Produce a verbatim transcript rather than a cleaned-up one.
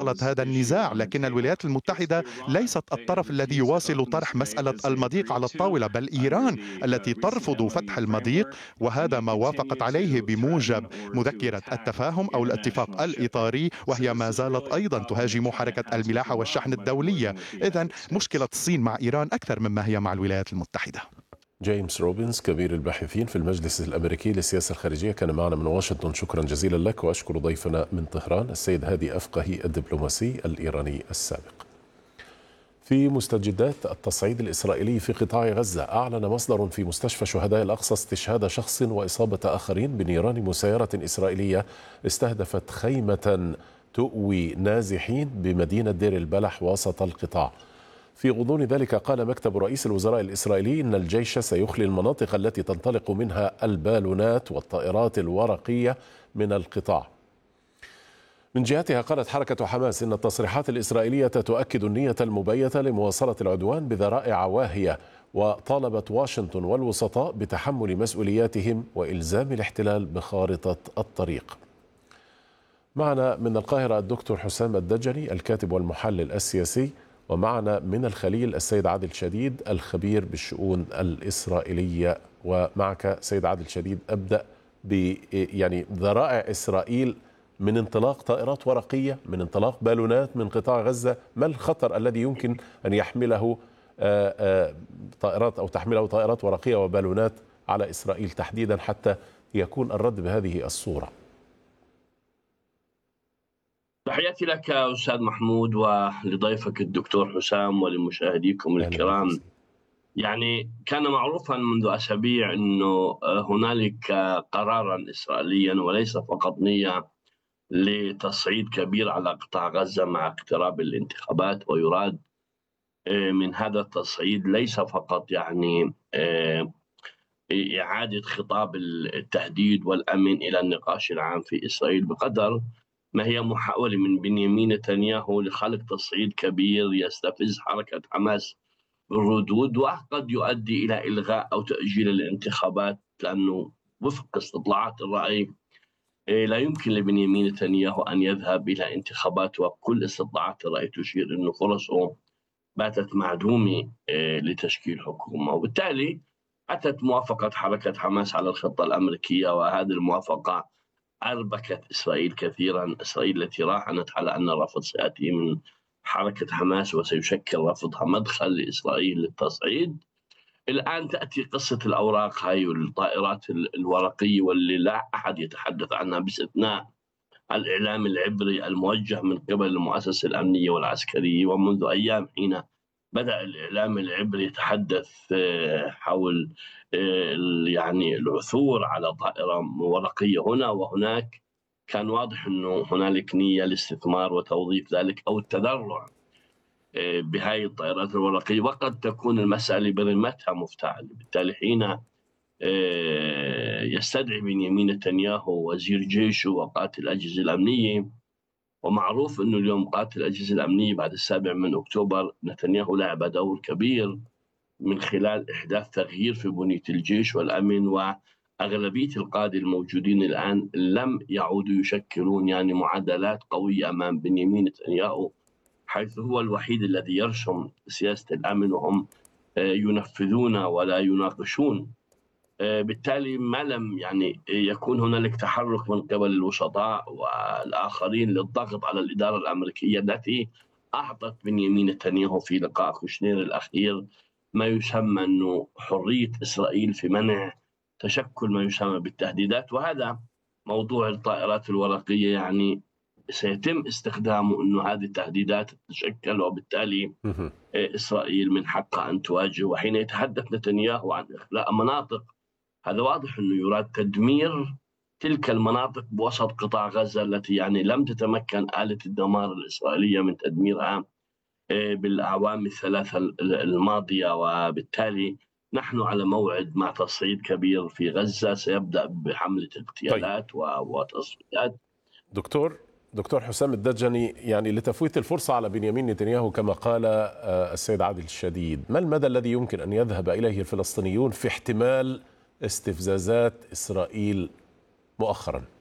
واصلة هذا النزاع، لكن الولايات المتحدة ليست الطرف الذي يواصل طرح مسألة المضيق على الطاولة، بل إيران التي ترفض فتح المضيق، وهذا ما وافقت عليه بموجب مذكرة التفاهم أو الاتفاق الإطاري، وهي ما زالت أيضا تهاجم حركة الملاحة والشحن الدولية. إذن مشكلة الصين مع إيران أكثر مما هي مع الولايات المتحدة. جيمس روبنز كبير الباحثين في المجلس الأمريكي للسياسة الخارجية كان معنا من واشنطن. شكرا جزيلا لك، وأشكر ضيفنا من طهران السيد هادي أفقهي الدبلوماسي الإيراني السابق. في مستجدات التصعيد الإسرائيلي في قطاع غزة، أعلن مصدر في مستشفى شهداء الأقصى استشهاد شخص وإصابة آخرين بنيران مسيرة إسرائيلية استهدفت خيمة تؤوي نازحين بمدينة دير البلح وسط القطاع. في غضون ذلك قال مكتب رئيس الوزراء الإسرائيلي إن الجيش سيخلي المناطق التي تنطلق منها البالونات والطائرات الورقية من القطاع. من جهتها قالت حركة حماس إن التصريحات الإسرائيلية تؤكد النية المبيتة لمواصلة العدوان بذرائع واهية، وطالبت واشنطن والوسطاء بتحمل مسؤولياتهم وإلزام الاحتلال بخارطة الطريق. معنا من القاهرة الدكتور حسام الدجني الكاتب والمحلل السياسي، ومعنا من الخليل السيد عادل شديد الخبير بالشؤون الإسرائيلية. ومعك سيد عادل شديد، أبدأ ب يعني ذرائع إسرائيل من انطلاق طائرات ورقية، من انطلاق بالونات من قطاع غزة. ما الخطر الذي يمكن أن يحمله طائرات أو تحمله طائرات ورقية وبالونات على إسرائيل تحديدا حتى يكون الرد بهذه الصورة؟ تحياتي لك أستاذ محمود ولضيفك الدكتور حسام ولمشاهديكم الكرام. يعني كان معروفا منذ أسابيع أنه هنالك قرارا إسرائيليا وليس فقط نية لتصعيد كبير على قطاع غزة مع اقتراب الانتخابات، ويراد من هذا التصعيد ليس فقط يعني إعادة خطاب التهديد والأمن إلى النقاش العام في إسرائيل، بقدر ما هي محاولة من بنيامين نتنياهو لخلق تصعيد كبير يستفز حركة حماس بالردود، وقد يؤدي إلى إلغاء أو تأجيل الانتخابات، لأنه وفق استطلاعات الرأي لا يمكن لبنيامين نتنياهو أن يذهب إلى انتخابات، وكل استطلاعات الرأي تشير أنه فرصه باتت معدومة لتشكيل حكومة. وبالتالي أتت موافقة حركة حماس على الخطة الأمريكية، وهذه الموافقة أربكت إسرائيل كثيرا. إسرائيل التي راهنت على أن الرفض سيأتي من حركة حماس وسيشكل رفضها مدخل لإسرائيل للتصعيد، الآن تأتي قصة الأوراق هاي والطائرات الورقية واللي لا أحد يتحدث عنها باستثناء الإعلام العبري الموجه من قبل المؤسسة الأمنية والعسكرية. ومنذ أيام حين بدأ الإعلام العبري يتحدث حول يعني العثور على طائرة ورقية هنا وهناك، كان واضح أنه هنالك نية لاستثمار وتوظيف ذلك أو التذرع بهاي الطائرات الورقية، وقد تكون المسألة برمتها مفتعلة. بالتالي حين يستدعي بنيامين نتنياهو وزير جيشه وقاتل الأجهزة الأمنية، ومعروف أنه اليوم قاتل الأجهزة الأمنية بعد السابع من أكتوبر نتنياهو لعب دور كبير من خلال إحداث تغيير في بنية الجيش والأمن، وأغلبية القادة الموجودين الآن لم يعودوا يشكلون يعني معادلات قوية أمام بنيامين نتنياهو، حيث هو الوحيد الذي يرسم سياسة الأمن وهم ينفذون ولا يناقشون. بالتالي ما لم يعني يكون هنالك تحرك من قبل الوسطاء والآخرين للضغط على الإدارة الأمريكية التي أعطت بنيامين نتنياهو في لقاء كوشنير الأخير ما يسمى أنه حرية إسرائيل في منع تشكل ما يسمى بالتهديدات. وهذا موضوع الطائرات الورقية يعني سيتم استخدامه أنه هذه التهديدات تتشكل، وبالتالي إسرائيل من حقها أن تواجه. وحين يتحدث نتنياهو عن إخلاء مناطق، هذا واضح أنه يراد تدمير تلك المناطق بوسط قطاع غزة التي يعني لم تتمكن آلة الدمار الإسرائيلية من تدميرها بالأعوام الثلاثة الماضية. وبالتالي نحن على موعد مع تصعيد كبير في غزة سيبدأ بحملة اغتيالات طيب. وتصفيات. دكتور دكتور حسام الدجني، يعني لتفويت الفرصة على بنيامين نتنياهو كما قال السيد عادل الشديد، ما المدى الذي يمكن أن يذهب إليه الفلسطينيون في احتمال استفزازات إسرائيل مؤخرا؟